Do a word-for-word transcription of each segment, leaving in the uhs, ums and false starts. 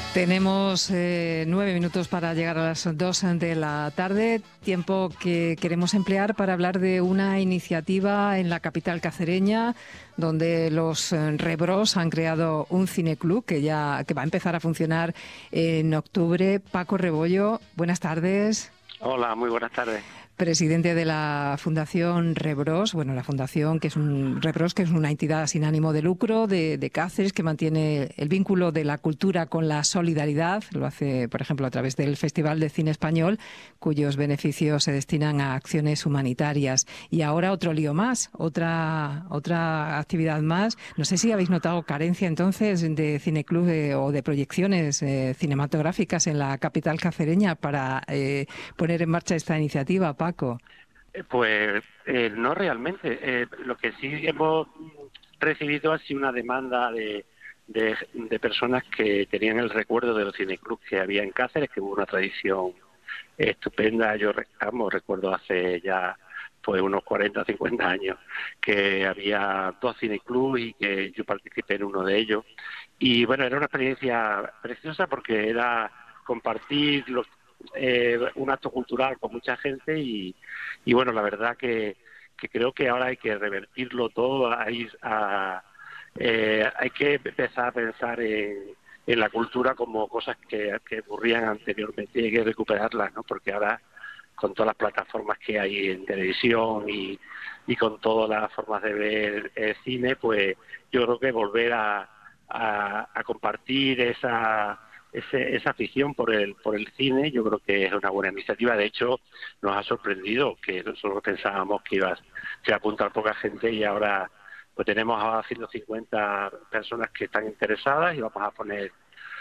Tenemos eh, nueve minutos para llegar a las dos de la tarde, tiempo que queremos emplear para hablar de una iniciativa en la capital cacereña, donde los eh, Rebros han creado un cineclub que ya que va a empezar a funcionar en octubre. Paco Rebollo, buenas tardes. Hola, muy buenas tardes. Presidente de la Fundación Rebros, bueno, la Fundación que es un Rebros, que es una entidad sin ánimo de lucro de, de Cáceres, que mantiene el vínculo de la cultura con la solidaridad. Lo hace, por ejemplo, a través del Festival de Cine Español, cuyos beneficios se destinan a acciones humanitarias. Y ahora otro lío más, otra otra actividad más. No sé si habéis notado carencia entonces de cineclub eh, o de proyecciones eh, cinematográficas en la capital cacereña para eh, poner en marcha esta iniciativa, Paco. Eh, Pues eh, no realmente. Eh, lo que sí hemos recibido ha sido una demanda de, de, de personas que tenían el recuerdo de los cineclubs que había en Cáceres, que hubo una tradición estupenda. Yo re- vamos, recuerdo hace ya pues unos cuarenta o cincuenta años que había dos cineclubs y que yo participé en uno de ellos. Y bueno, era una experiencia preciosa porque era compartir los eh, un acto cultural con mucha gente y, y bueno, la verdad que, que creo que ahora hay que revertirlo todo, hay, a, eh, hay que empezar a pensar en, en la cultura como cosas que, que ocurrían anteriormente y hay que recuperarlas, ¿no? Porque ahora con todas las plataformas que hay en televisión y, y con todas las formas de ver eh, cine, pues yo creo que volver a, a, a compartir esa ese, esa afición por el por el cine, yo creo que es una buena iniciativa. De hecho, nos ha sorprendido que nosotros pensábamos que iba a, se iba a apuntar poca gente y ahora pues tenemos a ciento cincuenta personas que están interesadas y vamos a poner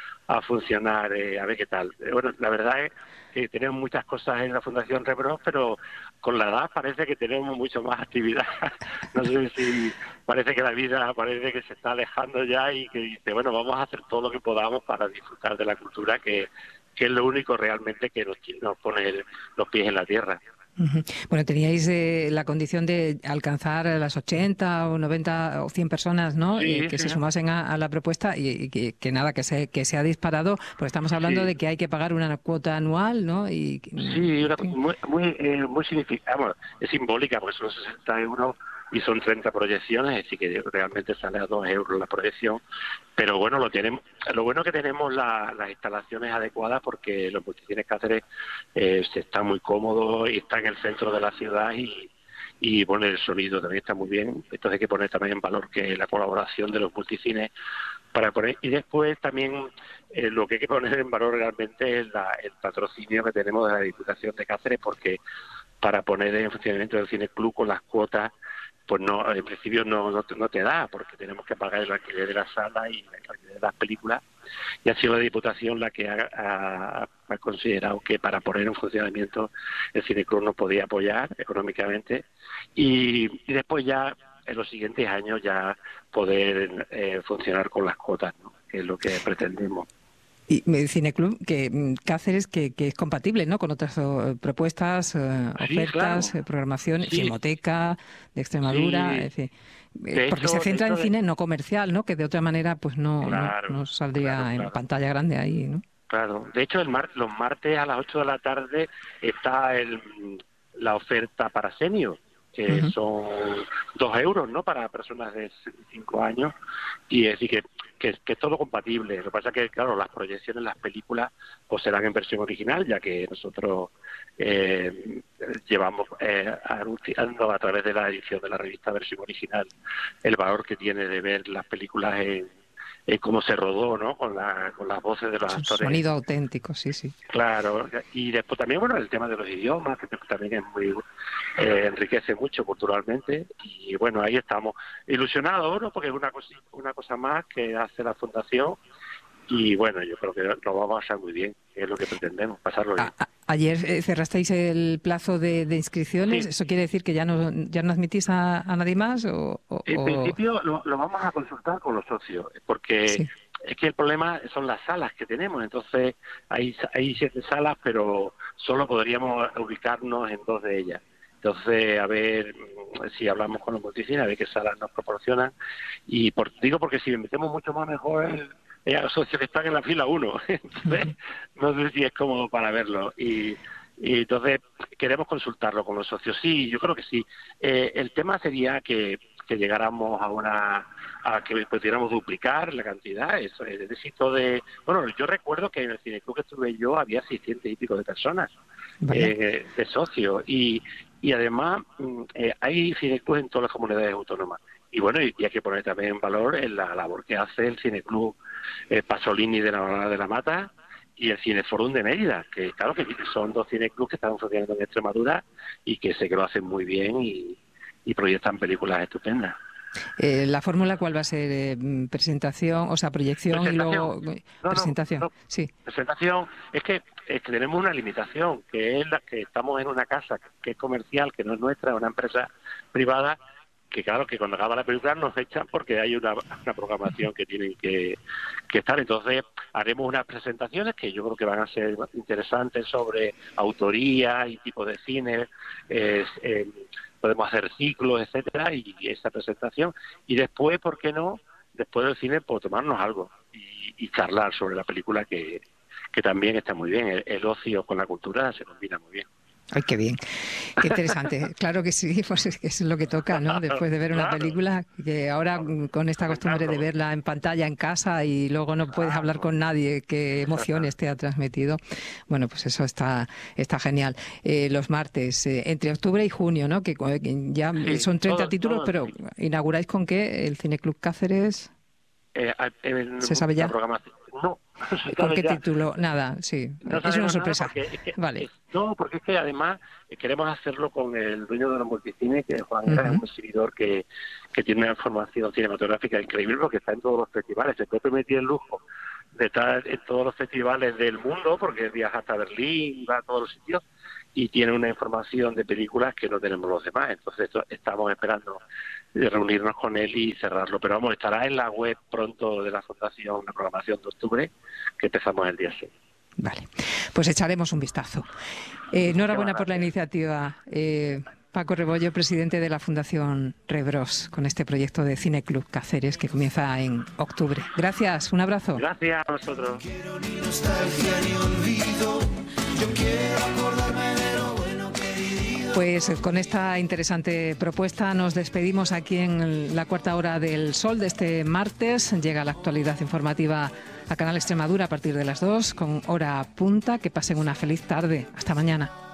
a funcionar, eh, a ver qué tal. Eh, bueno, la verdad es que tenemos muchas cosas en la Fundación Rebros, pero con la edad parece que tenemos mucho más actividad. No sé si parece que la vida parece que se está alejando ya y que dice, bueno, vamos a hacer todo lo que podamos para disfrutar de la cultura, que, que es lo único realmente que nos, nos pone el- los pies en la tierra. Ujú. Bueno, teníais eh, la condición de alcanzar las ochenta o noventa o cien personas, ¿no? Eh, Sí, que sí, se sumasen a, a la propuesta y, y que, que nada, que se, que se ha disparado, porque estamos hablando sí. de que hay que pagar una cuota anual, ¿no? Y, Sí, en una, fin. muy, muy, eh, muy significativa, bueno, es simbólica porque son sesenta euros y son treinta proyecciones, así que realmente sale a dos euros la proyección. Pero bueno, lo tenemos, lo bueno que tenemos la- las instalaciones adecuadas porque los multicines Cáceres eh, se está muy cómodo y está en el centro de la ciudad y, y bueno, el sonido también está muy bien. Entonces hay que poner también en valor que la colaboración de los multicines para poner, y después también eh, lo que hay que poner en valor realmente es la, el patrocinio que tenemos de la Diputación de Cáceres, porque para poner en funcionamiento del Cine Club con las cuotas, pues no, en principio no, no, te, no te da, porque tenemos que pagar el alquiler de la sala y el alquiler de las películas, y ha sido la Diputación la que ha, ha, ha considerado que para poner en funcionamiento el Cine Club nos podía apoyar económicamente, y, y después ya en los siguientes años ya poder eh, funcionar con las cuotas, ¿no? Que es lo que pretendemos. Y el Cineclub, que mm, Cáceres, que, que es compatible, ¿no? Con otras oh, propuestas, eh, Sí, claro, ofertas, eh, programación, sí, Filmoteca de Extremadura, sí. en fin. Eh, De porque se hecho, de centra hecho, en de, cine no comercial, ¿no? Que de otra manera, pues no, no, claro, no claro, saldría en claro. pantalla grande ahí, ¿no? Claro, de hecho el mar, los martes a las ocho de la tarde está el, la oferta para senior, que Ujú. son dos euros, ¿no? Para personas de cinco años, y es decir que, que, que es todo compatible. Lo que pasa es que, claro, las proyecciones, las películas, pues serán en versión original, ya que nosotros eh, llevamos eh, anunciando a través de la edición de la revista versión original el valor que tiene de ver las películas en eh, cómo se rodó, ¿no? Con, la, con las voces de los Su actores. sonido auténtico, sí, sí. Claro, y después también, bueno, el tema de los idiomas, que también es muy, eh, enriquece mucho culturalmente, y bueno, ahí estamos ilusionados, ¿no? Porque es una cosa, una cosa más que hace la Fundación, y bueno, yo creo que lo vamos a pasar muy bien, que es lo que pretendemos, pasarlo bien. A- a- ayer eh, cerrasteis el plazo de, de inscripciones. Sí, ¿Eso quiere decir que ya no, ya no admitís a, a nadie más? O, o- en o- principio lo, lo vamos a consultar con los socios, porque Sí. es que el problema son las salas que tenemos. Entonces hay, hay siete salas, pero solo podríamos ubicarnos en dos de ellas. Entonces, a ver mm, si hablamos con los multicines, a ver qué salas nos proporcionan. Y por, digo porque si metemos mucho más mejor, eh, a los socios que están en la fila uno. Entonces, no sé si es cómodo para verlo. Y, y entonces queremos consultarlo con los socios. Sí, yo creo que sí. Eh, el tema sería que, que llegáramos a una... a que pudiéramos duplicar la cantidad. Eso, el éxito de... Bueno, yo recuerdo que en el cineclub que estuve yo había seiscientos y pico de personas, eh, de socios. Y, y además eh, hay cineclubs en todas las comunidades autónomas. Y bueno, y, y hay que poner también en valor en la labor que hace el cineclub eh, Pasolini de la, de la Mata y el Cineforum de Mérida, que claro que son dos cineclubs que están funcionando en Extremadura y que sé que lo hacen muy bien y, y proyectan películas estupendas. Eh, ¿La fórmula cuál va a ser? Eh, presentación, o sea, proyección y luego no, presentación. No, no. Sí. Presentación, es que, es que tenemos una limitación, que es la que estamos en una casa que es comercial, que no es nuestra, es una empresa privada, que claro, que cuando acaba la película nos echan porque hay una, una programación que tienen que, que estar. Entonces haremos unas presentaciones que yo creo que van a ser interesantes sobre autoría y tipo de cine, eh, eh, podemos hacer ciclos, etcétera, y, y esa presentación. Y después, ¿por qué no? Después del cine, por tomarnos algo y, y charlar sobre la película, que, que también está muy bien. El, el ocio con la cultura se combina muy bien. Ay, qué bien, qué interesante. Claro que sí, pues es, es lo que toca, ¿no? Después de ver una Claro. película, que ahora con esta costumbre de verla en pantalla en casa y luego no puedes Claro. hablar con nadie, qué emociones te ha transmitido. Bueno, pues eso está está genial. Eh, los martes, eh, entre octubre y junio, ¿no? Que, que ya Sí, son treinta todo, títulos, todo, pero sí. ¿inauguráis con qué? ¿El Cineclub Cáceres? Eh, en ¿Se sabe la ya? programación. No, no se ¿Con sabe qué ya. título? Nada, sí. No Es una sabemos nada sorpresa. porque es que, Vale. es- no, porque es que además eh, queremos hacerlo con el dueño de los multicines, que Juan Era, Uh-huh. es un exhibidor que, que tiene una formación cinematográfica increíble porque está en todos los festivales. Se puede permitir el lujo de estar en todos los festivales del mundo porque viaja hasta Berlín, va a todos los sitios y tiene una información de películas que no tenemos los demás. Entonces esto, estamos esperando de reunirnos con él y cerrarlo. Pero vamos, estará en la web pronto de la Fundación, la programación de octubre, que empezamos el día seis. Vale, pues echaremos un vistazo. Eh, enhorabuena por la iniciativa, eh, Paco Rebollo, presidente de la Fundación Rebros, con este proyecto de Cineclub Cáceres que comienza en octubre. Gracias, un abrazo. Gracias a vosotros. No quiero ni nostalgia ni olvido, yo quiero acordarme de lo bueno que he vivido. Pues con esta interesante propuesta nos despedimos aquí en la cuarta hora del Sol de este martes. Llega la actualidad informativa a Canal Extremadura a partir de las dos con hora punta. Que pasen una feliz tarde. Hasta mañana.